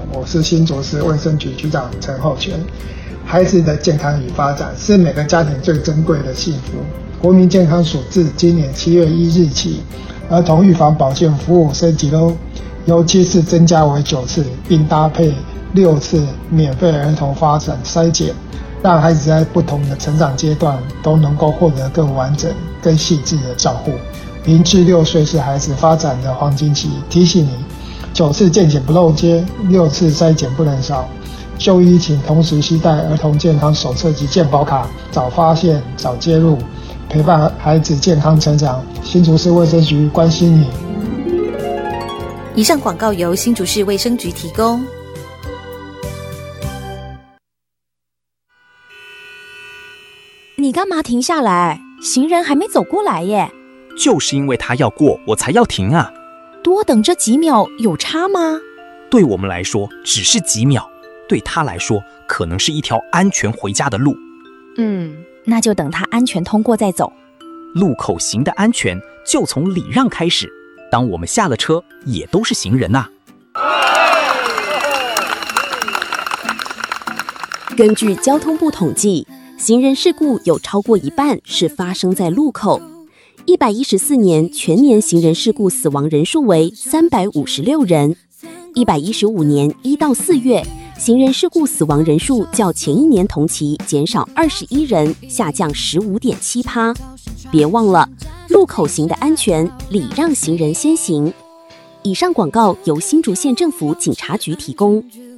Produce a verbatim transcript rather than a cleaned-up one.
我是新竹市卫生局局长陈厚全。孩子的健康与发展是每个家庭最珍贵的幸福。国民健康署自今年七月一日起，儿童预防保健服务升级喽，由七次增加为九次，并搭配六次免费儿童发展筛检，让孩子在不同的成长阶段都能够获得更完整、更细致的照护。零至六岁是孩子发展的黄金期，提醒你，九次健检不漏接，六次筛检不能少。就医请同时携带儿童健康手册及健保卡，早发现、早介入，陪伴孩子健康成长。新竹市卫生局关心你。 以上广告由新竹市卫生局提供。 你干嘛停下来？行人还没走过来耶。 就是因为他要过，我才要停啊。 多等这几秒有差吗？ 对我们来说只是几秒，对他来说可能是一条安全回家的路。 嗯，那就等他安全通过再走。 路口行的安全就从礼让开始，当我们下了车也都是行人啊。 根据交通部统计，行人事故有超过一半是发生在路口。一百一十四年全年行人事故死亡人数为三百五十六人。一百一十五年一到四月，行人事故死亡人数较前一年同期减少二十一人，下降 百分之十五点七。别忘了，路口行的安全，礼让行人先行。以上广告由新竹县政府警察局提供。